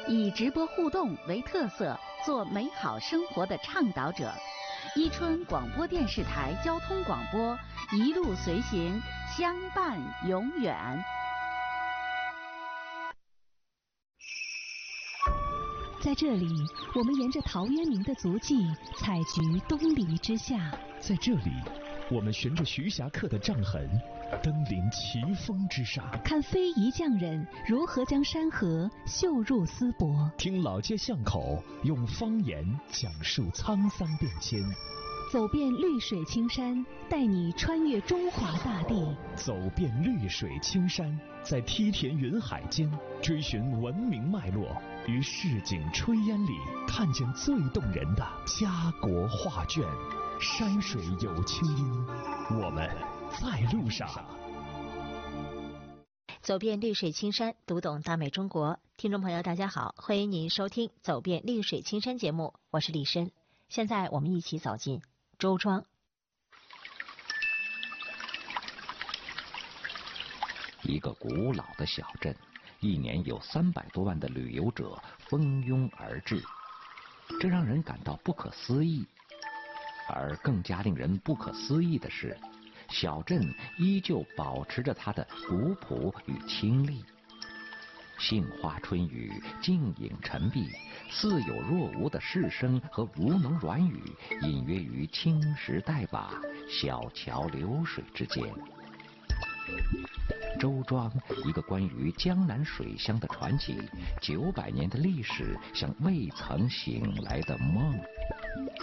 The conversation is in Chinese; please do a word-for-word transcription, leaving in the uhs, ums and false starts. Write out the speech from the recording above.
以直播互动为特色，做美好生活的倡导者。伊春广播电视台交通广播，一路随行，相伴永远。 在这里，我们沿着陶渊明的足迹，采菊东篱之下。 在这里，我们循着徐霞客的杖痕，登临奇峰之上， 看非遗匠人如何将山河绣入丝帛， 听老街巷口用方言讲述沧桑变迁， 走遍绿水青山，带你穿越中华大地， 走遍绿水青山，在梯田云海间追寻文明脉络，于市井炊烟里看见最动人的家国画卷。山水有清音，我们在路上。 走遍绿水青山，读懂大美中国。听众朋友大家好，欢迎您收听走遍绿水青山节目，我是李申。现在我们一起走进周庄。 一个古老的小镇，一年有三百多万的旅游者蜂拥而至，这让人感到不可思议。而更加令人不可思议的是，小镇依旧保持着它的古朴与清丽。杏花春雨，静影沉碧，似有若无的市声和吴侬软语隐约于青石黛瓦、小桥流水之间。周庄，一个关于江南水乡的传奇，九百年的历史，像未曾醒来的梦。